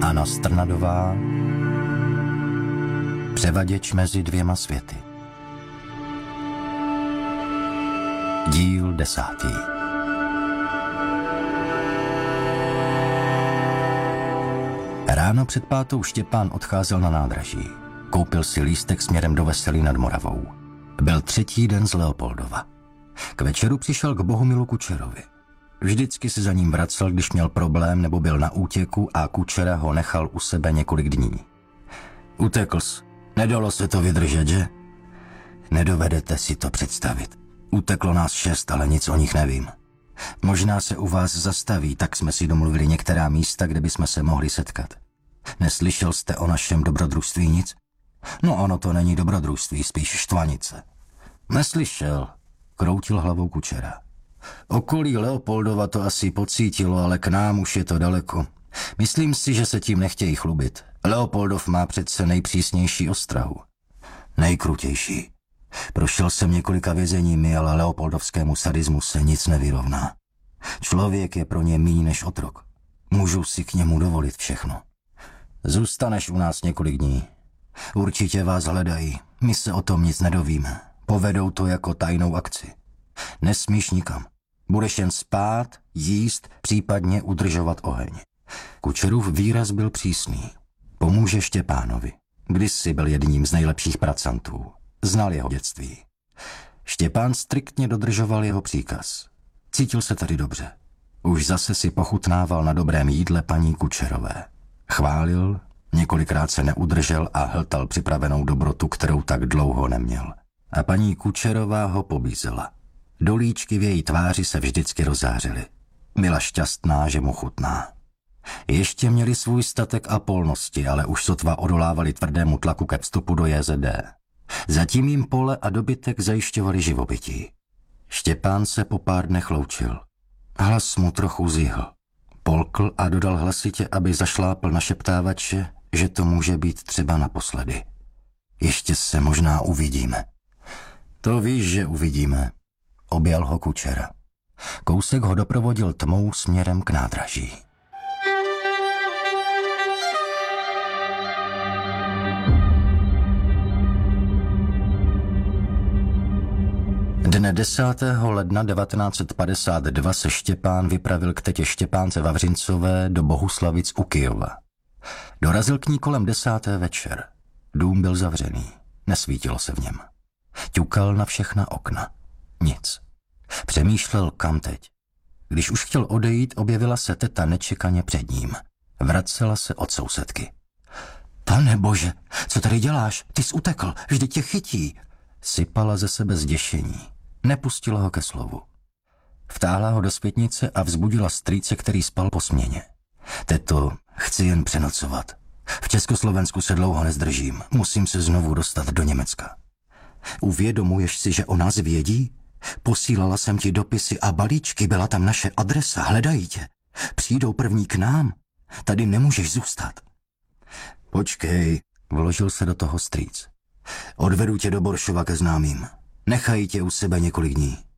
Anna Strnadová, Převaděč mezi dvěma světy. Díl 10. Ráno před 5 Štěpán odcházel na nádraží. Koupil si lístek směrem do Veselí nad Moravou. Byl 3. den z Leopoldova. K večeru přišel k Bohumilu Kučerovi. Vždycky se za ním vracel, když měl problém nebo byl na útěku a Kučera ho nechal u sebe několik dní. Utekl jsi. Nedalo se to vydržet, že? Nedovedete si to představit. Uteklo nás 6, ale nic o nich nevím. Možná se u vás zastaví, tak jsme si domluvili některá místa, kde bychom se mohli setkat. Neslyšel jste o našem dobrodružství nic? No ono to není dobrodružství, spíš štvanice. Neslyšel, kroutil hlavou Kučera. Okolí Leopoldova to asi pocítilo, ale k nám už je to daleko. Myslím si, že se tím nechtějí chlubit. Leopoldov má přece nejpřísnější ostrahu. Nejkrutější. Prošel jsem několika vězeními, ale leopoldovskému sadismu se nic nevyrovná. Člověk je pro ně míň než otrok. Můžu si k němu dovolit všechno. Zůstaneš u nás několik dní. Určitě vás hledají. My se o tom nic nedovíme. Povedou to jako tajnou akci. Nesmíš nikam. Budeš jen spát, jíst, případně udržovat oheň. Kučerův výraz byl přísný. Pomůže Štěpánovi. Kdysi byl jedním z nejlepších pracantů. Znal jeho dětství. Štěpán striktně dodržoval jeho příkaz. Cítil se tady dobře. Už zase si pochutnával na dobrém jídle paní Kučerové. Chválil, několikrát se neudržel a hltal připravenou dobrotu, kterou tak dlouho neměl. A paní Kučerová ho pobízela. Dolíčky v její tváři se vždycky rozářily. Byla šťastná, že mu chutná. Ještě měli svůj statek a polnosti, ale už sotva odolávali tvrdému tlaku ke vstupu do JZD. Zatím jim pole a dobytek zajišťovali živobytí. Štěpán se po pár dnech loučil. Hlas mu trochu zihl. Polkl a dodal hlasitě, aby zašlápl na šeptávače, že to může být třeba naposledy. Ještě se možná uvidíme. To víš, že uvidíme. Objal ho Kučera. Kousek ho doprovodil tmou směrem k nádraží. Dne 10. ledna 1952 se Štěpán vypravil k tetě Štěpánce Vavřincové do Bohuslavic u Kyjova. Dorazil k ní kolem 10. večer. Dům byl zavřený. Nesvítilo se v něm. Ťukal na všechna okna. Nic. Přemýšlel, kam teď. Když už chtěl odejít, objevila se teta nečekaně před ním. Vracela se od sousedky. Pane bože, co tady děláš? Ty jsi utekl, vždyť tě chytí. Sypala ze sebe zděšení. Nepustila ho ke slovu. Vtáhla ho do zpětnice a vzbudila strýce, který spal po směně. Teto, chci jen přenocovat. V Československu se dlouho nezdržím. Musím se znovu dostat do Německa. Uvědomuješ si, že o nás vědí? Posílala jsem ti dopisy a balíčky, byla tam naše adresa, hledají tě. Přijdou první k nám. Tady nemůžeš zůstat. Počkej, vložil se do toho strýc. Odvedu tě do Boršova ke známým. Nechají tě u sebe několik dní.